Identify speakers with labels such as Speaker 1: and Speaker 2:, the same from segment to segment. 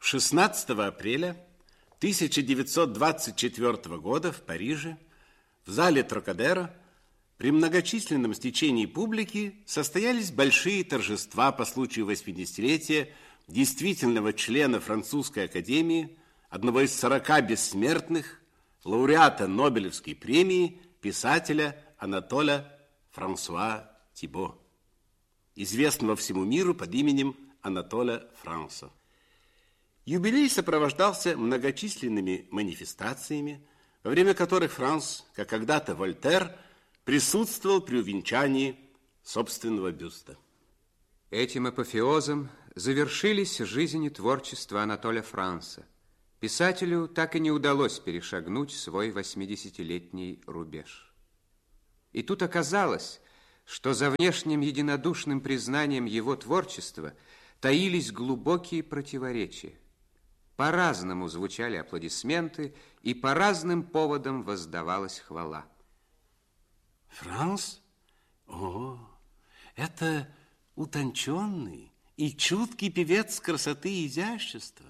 Speaker 1: 16 апреля 1924 года в Париже, в зале Трокадеро, при многочисленном стечении публики состоялись большие торжества по случаю 80-летия действительного члена Французской академии, одного из 40 бессмертных, лауреата Нобелевской премии, писателя Анатоля Франсуа Тибо, известного всему миру под именем Анатоля Франса. Юбилей сопровождался многочисленными манифестациями, во время которых Франс, как когда-то Вольтер, присутствовал при увенчании собственного бюста.
Speaker 2: Этим апофеозом завершились жизнь и творчество Анатоля Франса. Писателю так и не удалось перешагнуть свой 80-летний рубеж. И тут оказалось, что за внешним единодушным признанием его творчества таились глубокие противоречия. По-разному звучали аплодисменты, и по разным поводам воздавалась хвала.
Speaker 1: Франс? О, это утонченный и чуткий певец красоты и изящества.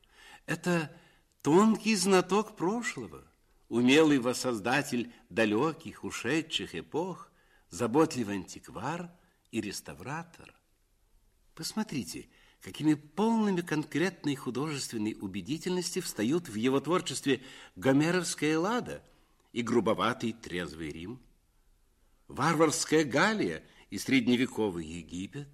Speaker 1: Это тонкий знаток прошлого, умелый воссоздатель далеких, ушедших эпох, заботливый антиквар и реставратор. Посмотрите, какими полными конкретной художественной убедительности встают в его творчестве гомеровская Эллада и грубоватый трезвый Рим, варварская Галлия и средневековый Египет,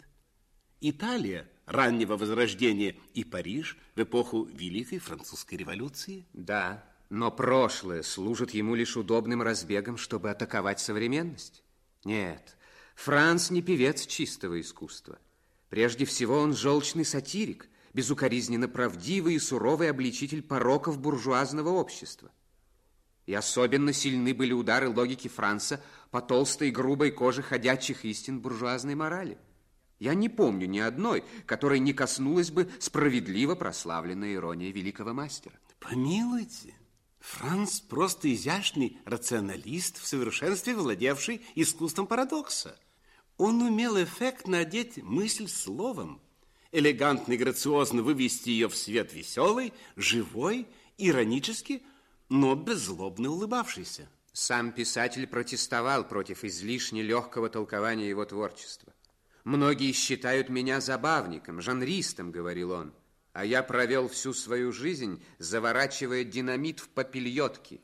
Speaker 1: Италия раннего Возрождения и Париж в эпоху Великой Французской революции.
Speaker 2: Да, но прошлое служит ему лишь удобным разбегом, чтобы атаковать современность. Нет, Франс не певец чистого искусства. Прежде всего, он желчный сатирик, безукоризненно правдивый и суровый обличитель пороков буржуазного общества. И особенно сильны были удары логики Франса по толстой и грубой коже ходячих истин буржуазной морали. Я не помню ни одной, которой не коснулась бы справедливо прославленная ирония великого мастера.
Speaker 1: Помилуйте, Франс просто изящный рационалист, в совершенстве владевший искусством парадокса. Он умел эффектно одеть мысль словом, элегантно и грациозно вывести ее в свет веселый, живой, иронически, но беззлобно улыбавшийся.
Speaker 2: Сам писатель протестовал против излишне легкого толкования его творчества. «Многие считают меня забавником, жанристом», — говорил он, «а я провел всю свою жизнь, заворачивая динамит в попельотки».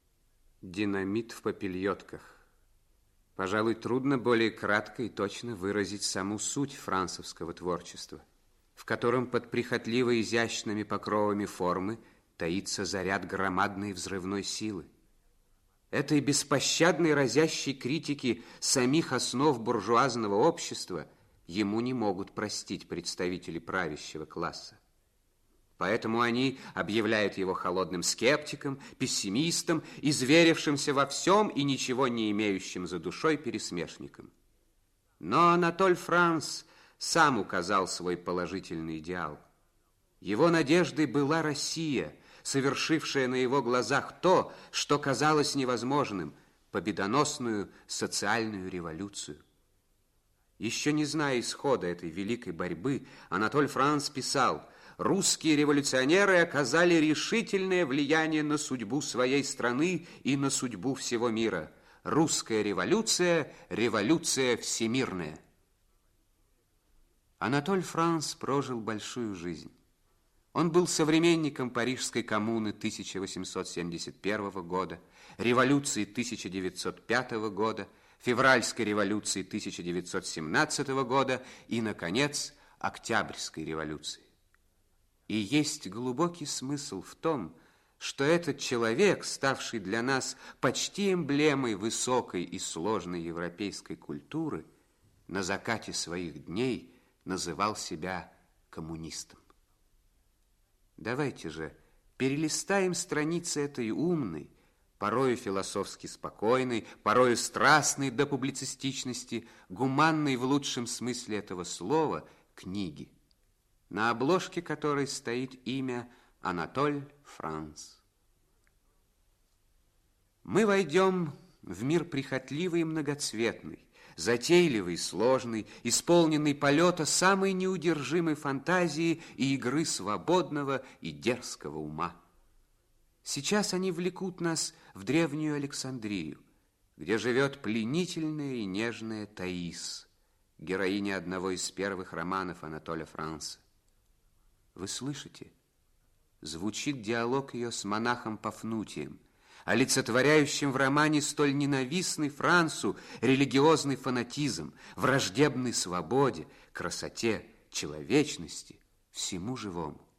Speaker 2: Динамит в попельотках. Пожалуй, трудно более кратко и точно выразить саму суть францевского творчества, в котором под прихотливо изящными покровами формы таится заряд громадной взрывной силы. Этой беспощадной разящей критики самих основ буржуазного общества ему не могут простить представители правящего класса. Поэтому они объявляют его холодным скептиком, пессимистом, изверившимся во всем и ничего не имеющим за душой пересмешником. Но Анатоль Франс сам указал свой положительный идеал. Его надеждой была Россия, совершившая на его глазах то, что казалось невозможным, победоносную социальную революцию. Еще не зная исхода этой великой борьбы, Анатоль Франс писал: «Русские революционеры оказали решительное влияние на судьбу своей страны и на судьбу всего мира. Русская революция – революция всемирная». Анатоль Франс прожил большую жизнь. Он был современником Парижской коммуны 1871 года, революции 1905 года, февральской революции 1917 года и, наконец, Октябрьской революции. И есть глубокий смысл в том, что этот человек, ставший для нас почти эмблемой высокой и сложной европейской культуры, на закате своих дней называл себя коммунистом. Давайте же перелистаем страницы этой умной, порою философски спокойной, порою страстной до публицистичности, гуманной в лучшем смысле этого слова книги, на обложке которой стоит имя Анатоль Франс. Мы войдем в мир прихотливый и многоцветный, затейливый, сложный, исполненный полета самой неудержимой фантазии и игры свободного и дерзкого ума. Сейчас они влекут нас в древнюю Александрию, где живет пленительная и нежная Таис, героиня одного из первых романов Анатоля Франса. Вы слышите? Звучит диалог ее с монахом Пафнутием, олицетворяющим в романе столь ненавистный Францу религиозный фанатизм, враждебный свободе, красоте, человечности, всему живому.